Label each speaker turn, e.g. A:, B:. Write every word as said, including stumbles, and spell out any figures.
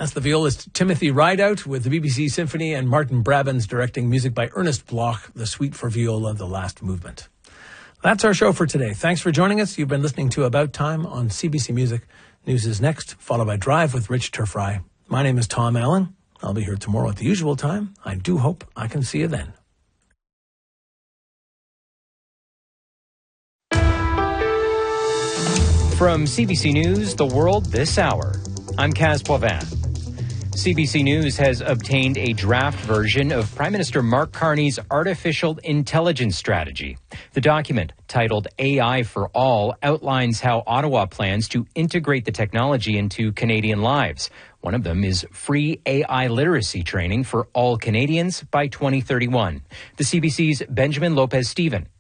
A: That's the violist Timothy Rideout with the B B C Symphony and Martin Brabants directing music by Ernest Bloch, the Suite for Viola, the Last Movement. That's our show for today. Thanks for joining us. You've been listening to About Time on C B C Music. News is next, followed by Drive with Rich Turfry. My name is Tom Allen. I'll be here tomorrow at the usual time. I do hope I can see you then.
B: From C B C News, The World This Hour, I'm Kaz Poivin. C B C News has obtained a draft version of Prime Minister Mark Carney's artificial intelligence strategy. The document, titled A I for All, outlines how Ottawa plans to integrate the technology into Canadian lives. One of them is free A I literacy training for all Canadians by twenty thirty-one. The C B C's Benjamin Lopez-Steven